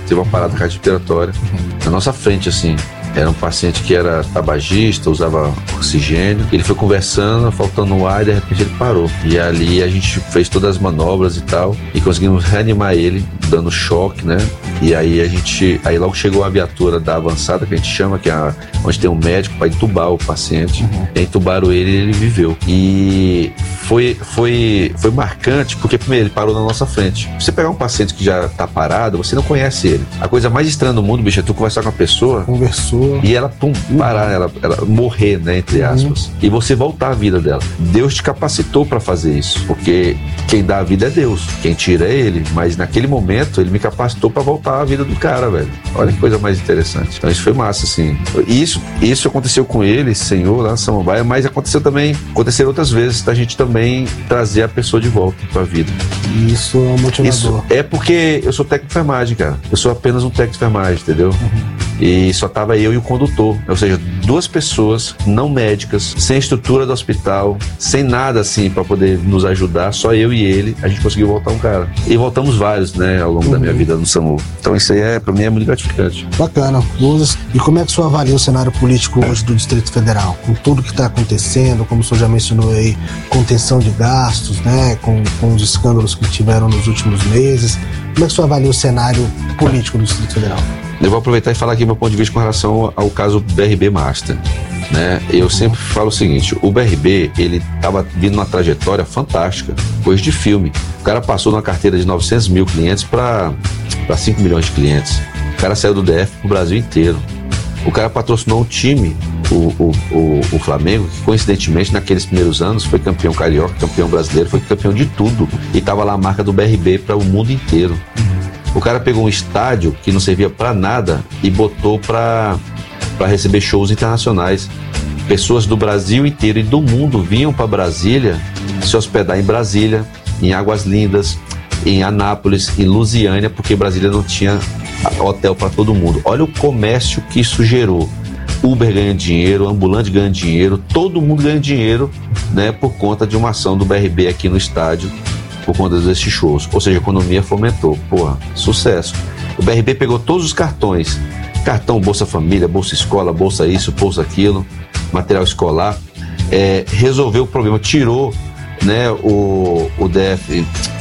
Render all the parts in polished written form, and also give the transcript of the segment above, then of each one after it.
teve uma parada cardiorrespiratória na nossa frente, assim. Era um paciente que era tabagista, usava oxigênio. Ele foi conversando, faltando ar, e de repente ele parou. E ali a gente fez todas as manobras e tal, e conseguimos reanimar ele, dando choque, né? E aí aí logo chegou a viatura da avançada, que a gente chama, que é onde tem um médico para entubar o paciente. E entubaram ele e ele viveu. E foi marcante, porque primeiro ele parou na nossa frente. Você pegar um paciente que já tá parado, você não conhece ele. A coisa mais estranha do mundo, bicho, é tu conversar com a pessoa. Conversou. E ela, parar, ela morrer, né, entre aspas. E você voltar à vida dela. Deus te capacitou para fazer isso, porque quem dá a vida é Deus, quem tira é Ele. Mas naquele momento, Ele me capacitou para voltar à vida do cara, velho. Olha que coisa mais interessante. Então isso foi massa, assim. Isso aconteceu com ele, Senhor, lá na Samambaia, mas aconteceram outras vezes da gente também trazer a pessoa de volta pra vida. Isso é motivador. Isso é porque eu sou técnico de enfermagem, cara. Eu sou apenas um técnico de enfermagem, entendeu? E só tava eu e o condutor, ou seja, duas pessoas não médicas, sem estrutura do hospital, sem nada assim pra poder nos ajudar, só eu e ele, a gente conseguiu voltar um cara. E voltamos vários, né, ao longo da minha vida no SAMU. Então isso aí pra mim é muito gratificante. Bacana. E como é que o senhor avalia o cenário político hoje do Distrito Federal? Com tudo que está acontecendo, como o senhor já mencionou aí, contenção de gastos, né, com os escândalos que tiveram nos últimos meses. Como é que o senhor avalia o cenário político do Distrito Federal? Eu vou aproveitar e falar aqui meu ponto de vista com relação ao caso BRB Master, né? Eu sempre falo o seguinte, o BRB, ele estava vindo numa trajetória fantástica, coisa de filme. O cara passou numa carteira de 900 mil clientes para 5 milhões de clientes. O cara saiu do DF pro Brasil inteiro. O cara patrocinou um time, o Flamengo, que coincidentemente naqueles primeiros anos foi campeão carioca, campeão brasileiro, foi campeão de tudo. E tava lá a marca do BRB para o mundo inteiro. O cara pegou um estádio que não servia para nada e botou para receber shows internacionais. Pessoas do Brasil inteiro e do mundo vinham para Brasília se hospedar em Brasília, em Águas Lindas, em Anápolis, em Lusiânia, porque Brasília não tinha hotel para todo mundo. Olha o comércio que isso gerou. Uber ganha dinheiro, ambulante ganha dinheiro, todo mundo ganha dinheiro, né, por conta de uma ação do BRB aqui no estádio, por conta desses shows. Ou seja, a economia fomentou. Porra, sucesso. O BRB pegou todos os cartões. Cartão Bolsa Família, Bolsa Escola, Bolsa isso, Bolsa aquilo, material escolar. Resolveu o problema, tirou, né, o DF,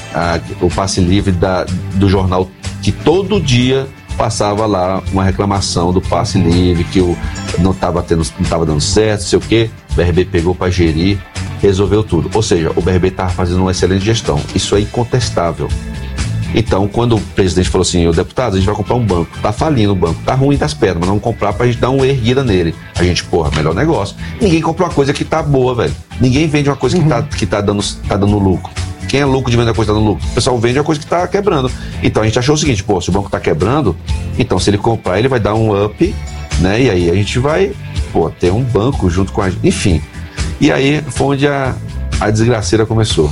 o passe livre do jornal, que todo dia passava lá uma reclamação do passe livre, que não estava dando certo, sei o quê. O BRB pegou para gerir, resolveu tudo. Ou seja, o BRB estava fazendo uma excelente gestão. Isso é incontestável. Então, quando o presidente falou assim, deputado, a gente vai comprar um banco, tá falindo o banco, tá ruim das pernas, mas vamos comprar pra gente dar uma erguida nele. A gente, porra, melhor negócio. Ninguém compra uma coisa que tá boa, velho. Ninguém vende uma coisa que tá dando lucro. Quem é lucro de vender a coisa que tá dando lucro? O pessoal vende a coisa que tá quebrando. Então a gente achou o seguinte, pô, se o banco tá quebrando, então se ele comprar, ele vai dar um up, né? E aí a gente vai, pô, ter um banco junto com a gente. Enfim. E aí foi onde a desgraceira começou.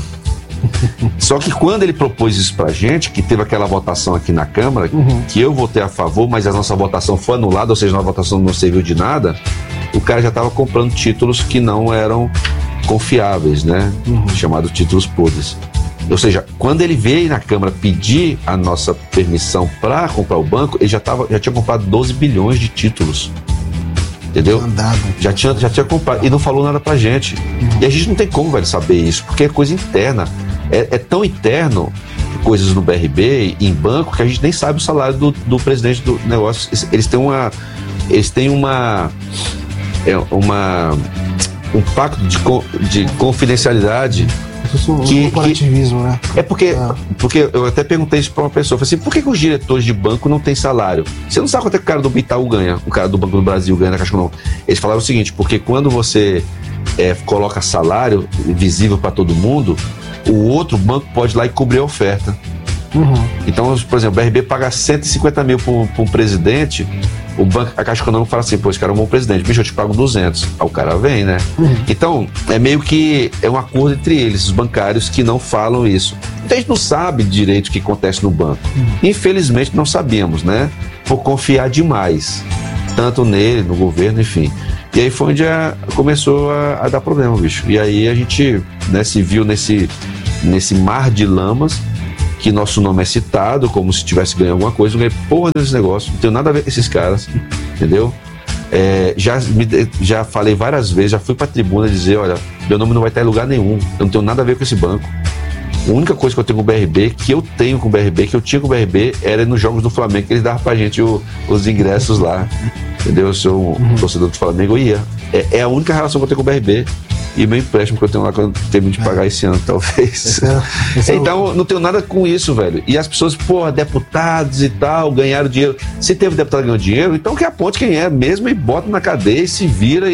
Só que quando ele propôs isso pra gente, que teve aquela votação aqui na Câmara, que eu votei a favor, mas a nossa votação foi anulada, ou seja, a votação não serviu de nada, o cara já estava comprando títulos que não eram confiáveis, né? Chamados títulos podres. Ou seja, quando ele veio na Câmara pedir a nossa permissão para comprar o banco, ele já tinha comprado 12 bilhões de títulos. Entendeu? Já tinha comprado e não falou nada pra gente. E a gente não tem como, velho, saber isso, porque é coisa interna. É tão interno, coisas no BRB, em banco, que a gente nem sabe o salário do presidente do negócio. Eles têm um pacto de confidencialidade. Corporativismo, né? É porque eu até perguntei isso pra uma pessoa, falei assim, por que os diretores de banco não têm salário? Você não sabe quanto é que o cara do Itaú ganha, o cara do Banco do Brasil ganha na Caixa Econômica. Eles falaram o seguinte, porque quando você coloca salário visível para todo mundo, o outro banco pode ir lá e cobrir a oferta. Então, por exemplo, o BRB paga 150 mil para um presidente, a Caixa Econômica fala assim, pô, esse cara é um bom presidente, bicho, eu te pago 200. Aí o cara vem, né? Então, é meio que um acordo entre eles, os bancários, que não falam isso. Então a gente não sabe direito o que acontece no banco. Infelizmente não sabíamos, né? Por confiar demais, tanto nele, no governo, enfim. E aí foi onde começou a dar problema, bicho. E aí a gente, né, se viu nesse mar de lamas, que nosso nome é citado como se tivesse ganho alguma coisa. Não ganhei porra desse negócio, não tenho nada a ver com esses caras, entendeu? Já falei várias vezes, já fui pra tribuna dizer, olha, meu nome não vai estar em lugar nenhum, eu não tenho nada a ver com esse banco. A única coisa que eu tenho com o BRB, que eu tinha com o BRB, era nos jogos do Flamengo, que eles davam pra gente os ingressos lá, entendeu? Eu sou um torcedor do Flamengo, eu ia. É a única relação que eu tenho com o BRB. E meu empréstimo que eu tenho lá, que eu termino de pagar esse ano, talvez. Então, não tenho nada com isso, velho. E as pessoas, porra, deputados e tal, ganharam dinheiro. Se teve deputado que ganhou dinheiro, então que aponte quem é mesmo e bota na cadeia e se vira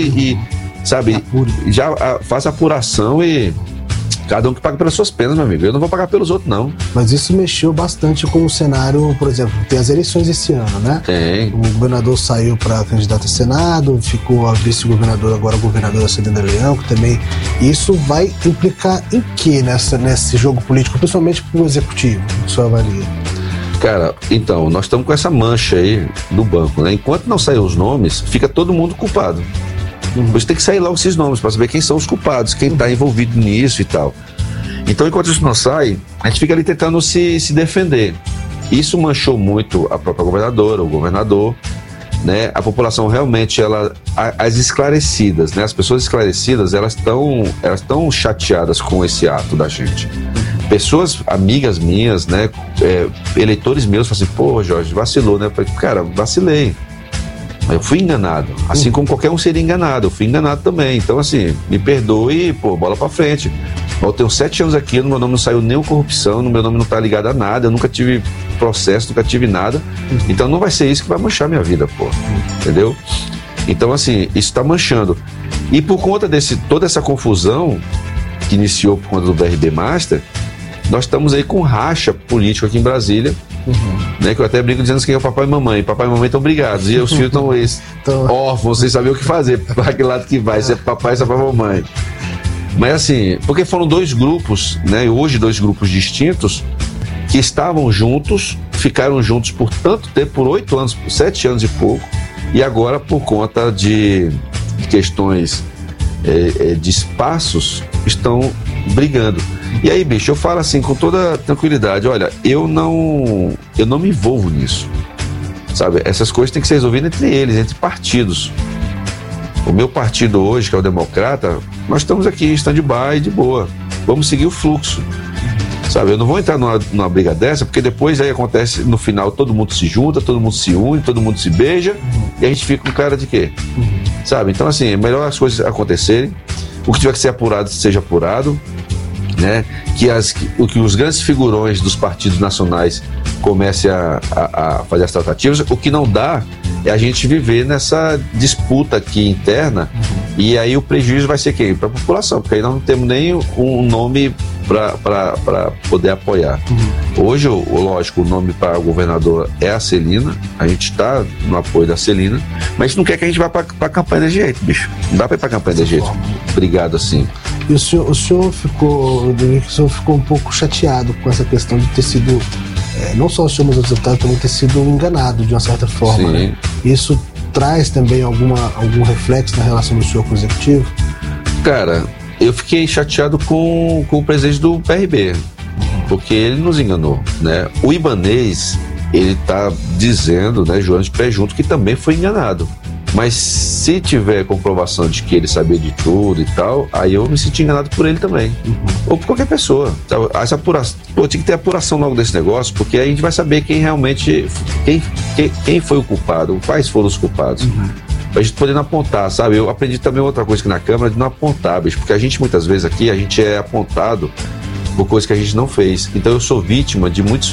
sabe, já faça apuração e cada um que paga pelas suas penas, meu amigo. Eu não vou pagar pelos outros, não. Mas isso mexeu bastante com o cenário, por exemplo, tem as eleições esse ano, né? Tem. O governador saiu para candidato a Senado, ficou a vice-governadora, agora a governadora Celina Leão, que também... Isso vai implicar em quê nesse jogo político, principalmente para o executivo, que você avalia? Cara, então, nós estamos com essa mancha aí do banco, né? Enquanto não saem os nomes, fica todo mundo culpado. Por isso tem que sair logo esses nomes, para saber quem são os culpados, quem está envolvido nisso e tal. Então, enquanto isso não sai, a gente fica ali tentando se defender. Isso manchou muito a própria governadora, o governador, né? A população realmente, as esclarecidas, né? As pessoas esclarecidas, elas estão chateadas com esse ato da gente. Pessoas, amigas minhas, né? Eleitores meus, falam assim, pô, Jorge, vacilou, né? Eu falei, cara, vacilei. Eu fui enganado, assim como qualquer um seria enganado, eu fui enganado também. Então, assim, me perdoe e, pô, bola pra frente. Eu tenho 7 anos aqui, no meu nome não saiu nenhuma corrupção, no meu nome não tá ligado a nada, eu nunca tive processo, nunca tive nada. Então não vai ser isso que vai manchar minha vida, pô. Entendeu? Então, assim, isso tá manchando. E por conta toda essa confusão que iniciou por conta do BRB Master, nós estamos aí com racha político aqui em Brasília. Né, que eu até brinco dizendo que é o papai e mamãe. Papai e mamãe estão brigados e os filhos estão órfãos, sem saber o que fazer, para que lado que vai, se é papai ou se é mamãe. Mas assim, porque foram 2 grupos, né, hoje 2 grupos distintos, que estavam juntos, ficaram juntos por tanto tempo, por 8 anos, por 7 anos e pouco, e agora por conta de questões de espaços, estão brigando. E aí, bicho, eu falo assim com toda tranquilidade, olha, eu não me envolvo nisso, sabe? Essas coisas têm que ser resolvidas entre eles, entre partidos. O meu partido hoje, que é o Democrata, nós estamos aqui em stand-by, de boa. Vamos seguir o fluxo, sabe? Eu não vou entrar numa briga dessa, porque depois aí acontece, no final, todo mundo se junta, todo mundo se une, todo mundo se beija, e a gente fica com cara de quê? Sabe? Então, assim, é melhor as coisas acontecerem, o que tiver que ser apurado, seja apurado, né? Que os grandes figurões dos partidos nacionais comecem a fazer as tratativas. O que não dá é a gente viver nessa disputa aqui interna, e aí o prejuízo vai ser quem? Para a população, porque aí nós não temos nem um nome para poder apoiar. Hoje, lógico, o nome para a governadora é a Celina, a gente está no apoio da Celina, mas a gente não quer que a gente vá para a campanha desse jeito, bicho. Não dá para ir para a campanha desse jeito. Obrigado, assim. E o senhor ficou um pouco chateado com essa questão de ter sido, não só o senhor, mas outros deputados também ter sido enganado de uma certa forma. Sim. Né? Isso traz também algum reflexo na relação do senhor com o executivo? Cara, eu fiquei chateado com o presidente do BRB, porque ele nos enganou, né? O Ibanez, ele tá dizendo, né, João de pé junto, que também foi enganado. Mas se tiver comprovação de que ele sabia de tudo e tal, aí eu me senti enganado por ele também. Ou por qualquer pessoa. Essa apuração, tinha que ter apuração logo desse negócio, porque aí a gente vai saber quem realmente, quem foi o culpado, quais foram os culpados. Pra gente poder não apontar, sabe? Eu aprendi também outra coisa aqui na Câmara, de não apontar, bicho, porque a gente muitas vezes aqui, a gente é apontado por coisas que a gente não fez. Então eu sou vítima de muitos